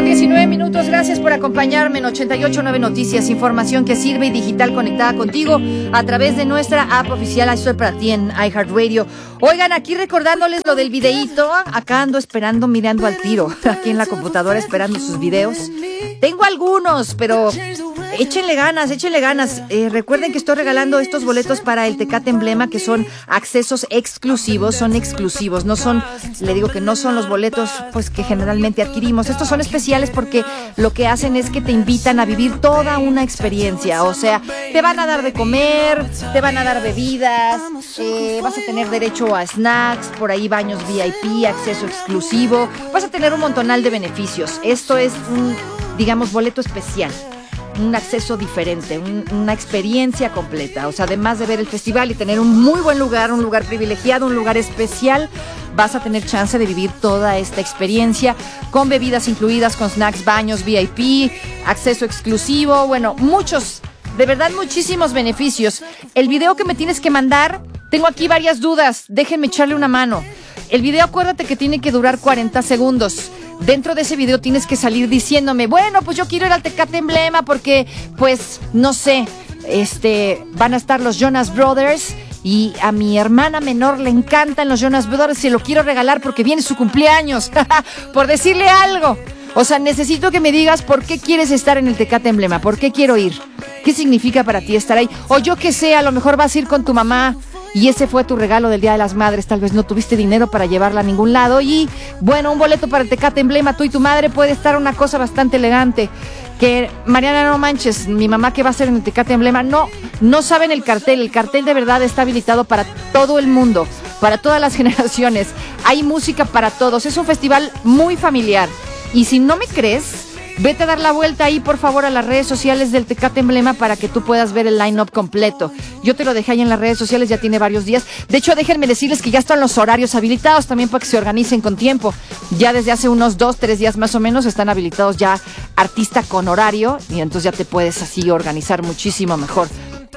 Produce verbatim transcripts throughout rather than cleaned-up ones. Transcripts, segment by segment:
diecinueve minutos, gracias por acompañarme en ochenta y ocho punto nueve Noticias, información que sirve y digital conectada contigo a través de nuestra app oficial. Estoy para ti en iHeartRadio. Oigan, aquí recordándoles lo del videíto, acá ando esperando, mirando al tiro, aquí en la computadora esperando sus videos. Tengo algunos, pero échenle ganas, échenle ganas. Eh, recuerden que estoy regalando estos boletos para el Tecate Emblema, que son accesos exclusivos, son exclusivos, no son, le digo que no son los boletos pues que generalmente adquirimos. Estos son especiales porque lo que hacen es que te invitan a vivir toda una experiencia. O sea, te van a dar de comer, te van a dar bebidas, eh, vas a tener derecho a snacks, por ahí baños V I P, acceso exclusivo, vas a tener un montonal de beneficios. Esto es un, digamos, boleto especial, un acceso diferente, un, una experiencia completa. O sea, además de ver el festival y tener un muy buen lugar, un lugar privilegiado, un lugar especial, vas a tener chance de vivir toda esta experiencia con bebidas incluidas, con snacks, baños V I P, acceso exclusivo, bueno, muchos, de verdad muchísimos beneficios. El video que me tienes que mandar, tengo aquí varias dudas, déjenme echarle una mano. El video, acuérdate que tiene que durar cuarenta segundos. Dentro de ese video tienes que salir diciéndome, bueno, pues yo quiero ir al Tecate Emblema porque, pues, no sé, este, van a estar los Jonas Brothers y a mi hermana menor le encantan los Jonas Brothers y se lo quiero regalar porque viene su cumpleaños, por decirle algo. O sea, necesito que me digas por qué quieres estar en el Tecate Emblema, por qué quiero ir, qué significa para ti estar ahí. O yo qué sé, a lo mejor vas a ir con tu mamá y ese fue tu regalo del Día de las Madres, tal vez no tuviste dinero para llevarla a ningún lado y, bueno, un boleto para el Tecate Emblema, tú y tu madre, puede estar una cosa bastante elegante. Que, Mariana, no manches, mi mamá que va a hacer en el Tecate Emblema, no, no saben el cartel, el cartel de verdad está habilitado para todo el mundo, para todas las generaciones, hay música para todos, es un festival muy familiar y si no me crees, vete a dar la vuelta ahí, por favor, a las redes sociales del Tecate Emblema para que tú puedas ver el line-up completo. Yo te lo dejé ahí en las redes sociales, ya tiene varios días. De hecho, déjenme decirles que ya están los horarios habilitados también para que se organicen con tiempo. Ya desde hace unos dos, tres días más o menos están habilitados ya artista con horario y entonces ya te puedes así organizar muchísimo mejor.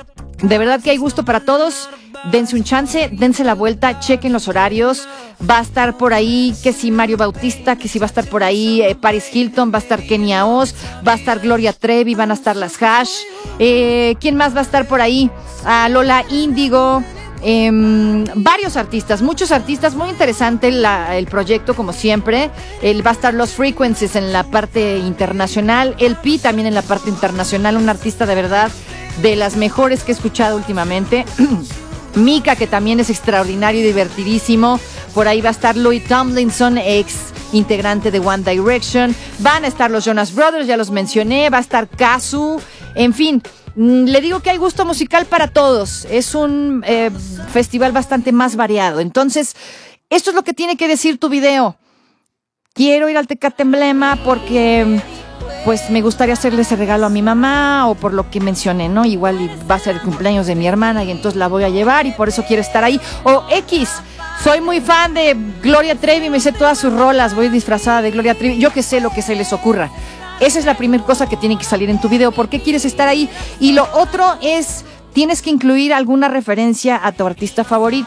De verdad que hay gusto para todos. Dense un chance, dense la vuelta, chequen los horarios. Va a estar por ahí, que si Mario Bautista, que si va a estar por ahí eh, Paris Hilton, va a estar Kenia Oz, va a estar Gloria Trevi, van a estar las Hash. Eh, ¿Quién más va a estar por ahí? Ah, Lola Índigo. Eh, varios artistas, muchos artistas, muy interesante la, el proyecto como siempre. El, va a estar Los Frequencies en la parte internacional, El Pi también en la parte internacional, un artista de verdad de las mejores que he escuchado últimamente. Mika, que también es extraordinario y divertidísimo. Por ahí va a estar Louis Tomlinson, ex integrante de One Direction. Van a estar los Jonas Brothers, ya los mencioné. Va a estar Kazu. En fin, le digo que hay gusto musical para todos. Es un eh, festival bastante más variado. Entonces, esto es lo que tiene que decir tu video. Quiero ir al Tecate Emblema porque, pues, me gustaría hacerle ese regalo a mi mamá, o por lo que mencioné, ¿no? Igual y va a ser el cumpleaños de mi hermana y entonces la voy a llevar y por eso quiero estar ahí. O X, soy muy fan de Gloria Trevi, me sé todas sus rolas, voy disfrazada de Gloria Trevi, yo que sé lo que se les ocurra. Esa es la primera cosa que tiene que salir en tu video, ¿por qué quieres estar ahí? Y lo otro es, tienes que incluir alguna referencia a tu artista favorito.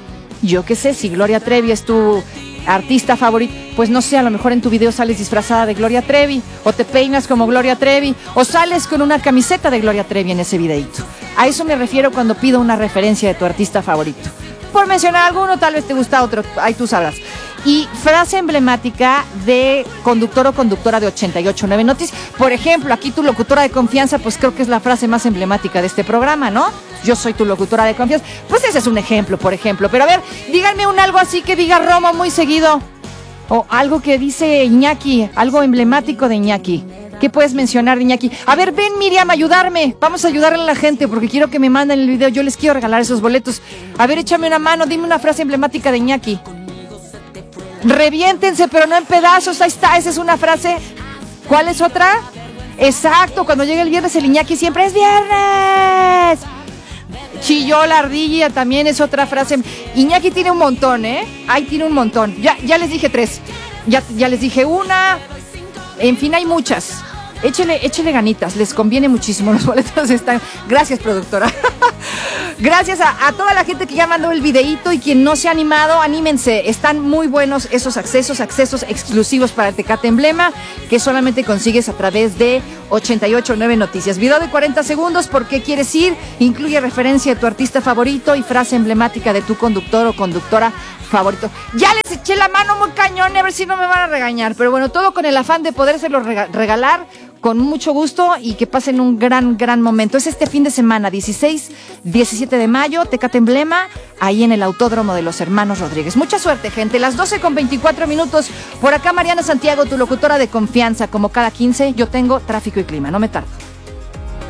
Yo que sé, si Gloria Trevi es tu artista favorito, pues no sé, a lo mejor en tu video sales disfrazada de Gloria Trevi, o te peinas como Gloria Trevi, o sales con una camiseta de Gloria Trevi en ese videito. A eso me refiero cuando pido una referencia de tu artista favorito. Por mencionar alguno, tal vez te gusta otro, ahí tú sabrás. Y frase emblemática de conductor o conductora de ochenta y ocho punto nueve Noticias. Por ejemplo, aquí tu locutora de confianza, pues creo que es la frase más emblemática de este programa, ¿no? Yo soy tu locutora de confianza. Pues ese es un ejemplo, por ejemplo. Pero a ver, díganme un algo así que diga Romo muy seguido. O algo que dice Iñaki, algo emblemático de Iñaki. ¿Qué puedes mencionar de Iñaki? A ver, ven, Miriam, a ayudarme. Vamos a ayudarle a la gente porque quiero que me manden el video. Yo les quiero regalar esos boletos. A ver, échame una mano, dime una frase emblemática de Iñaki. Reviéntense, pero no en pedazos. Ahí está, esa es una frase. ¿Cuál es otra? Exacto, cuando llega el viernes el Iñaki siempre es viernes. Chilló la ardilla también es otra frase. Iñaki tiene un montón, ¿eh? Ahí tiene un montón. Ya, ya les dije tres. Ya, ya les dije una. En fin, hay muchas. Échele, échele ganitas, les conviene muchísimo, los boletos están. Gracias, productora. Gracias a, a toda la gente que ya mandó el videíto y quien no se ha animado, anímense. Están muy buenos esos accesos, accesos exclusivos para Tecate Emblema, que solamente consigues a través de ochenta y ocho punto nueve Noticias. Video de cuarenta segundos, ¿por qué quieres ir? Incluye referencia de tu artista favorito y frase emblemática de tu conductor o conductora favorito. Ya les eché la mano muy cañón, a ver si no me van a regañar, pero bueno, todo con el afán de podérselo rega- regalar con mucho gusto y que pasen un gran, gran momento. Es este fin de semana, dieciséis, diecisiete de mayo, Tecate Emblema, ahí en el Autódromo de los Hermanos Rodríguez. Mucha suerte, gente. Las doce con veinticuatro minutos. Por acá, Mariana Santiago, tu locutora de confianza. Como cada quince, yo tengo tráfico y clima. No me tardo.